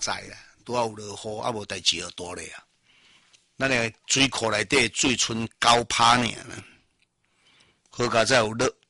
在啦，拄好有落雨，啊无代志就大咧啊。咱个水库内底水剩9%尔啦，好佳才有落。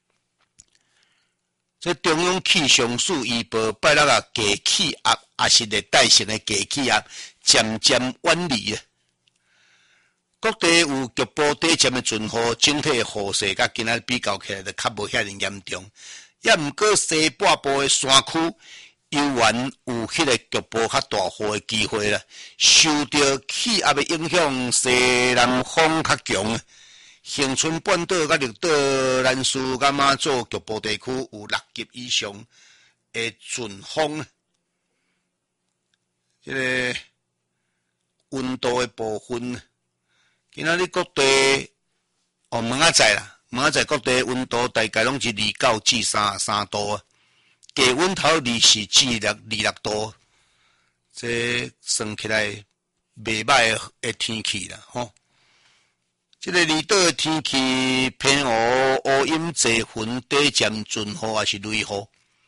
这中央气象署预报拜六啊，低气压也是热带性的低气压渐渐远离啊。各地有局部短暂的阵雨，整体的雨势甲今仔比较起来就较无遐尼严重。也毋过西半部的山区悠然有迄个局部较大雨的机会啦。受到气压的影响，西南风较强。恒春半岛甲绿岛、兰屿甲马祖局部地区有6级以上的阵风。这个温度的部分。今仔日各地明仔载啦，明仔载各地温度大概拢是29至33度啊，低温头24至26度，这算起来袂歹的天气啦，吼。这个离岛的天气偏乌，乌阴济云，短暂阵雨也是雷雨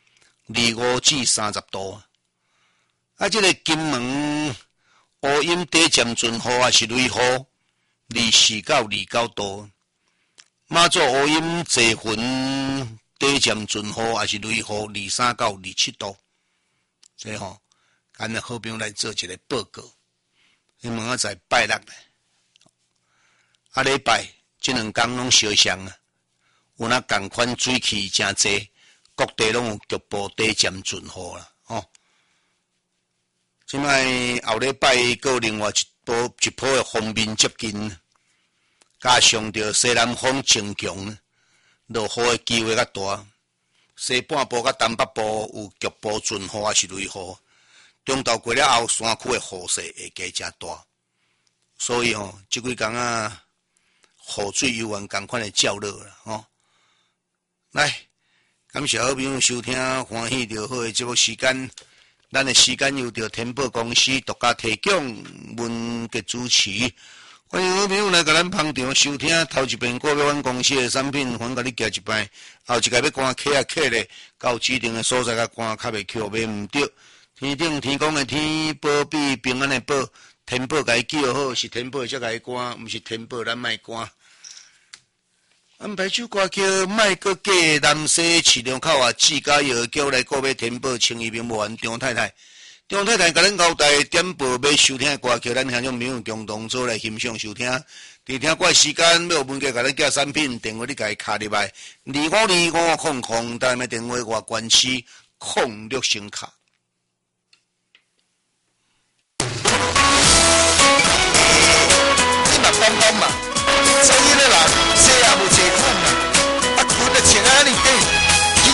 ，25至30度。啊，这个金门乌阴短暂阵雨也是雷雨。24到29度，马祖乌阴济云，短暂阵雨也是雷雨，23到27度。所以吼，咱的好朋友来做一个报告。你问我在拜六咧，啊礼拜这2天拢相像啊，有那共款水汽真济，各地拢有局部短暂阵雨啦，吼。即摆后礼拜有另外一波的锋面接近，加上着西南风增强，落雨的机会较大。西半部甲东北部有局部阵雨也是雷雨，中昼过了后，山区的雨势会加真大。所以即几天啊，雨水悠然共款的照落啦，来，感谢好朋友收听欢喜就好的节目时间。咱的时间由着天宝公司独家提供，文杰主持。欢迎好朋友来甲咱捧场收听，头一遍购买阮公司的产品，阮甲你寄一摆，后一届要赶客啊客咧，到指定的所在甲赶较袂去，买毋着。天顶天公的天，保庇平安的保，天宝甲伊记好，是天宝才甲伊赶，毋是天宝咱莫赶。安排首歌曲《卖个假》，南西市场口啊，自家药叫来购买天宝清一名无完张太太。张太太甲咱交代点播要收听的歌曲，咱听众朋友共同做来欣赏收听。伫听歌时间要有文件甲咱寄产品，电话你甲伊卡入来，252500，台面电话外关系06声卡。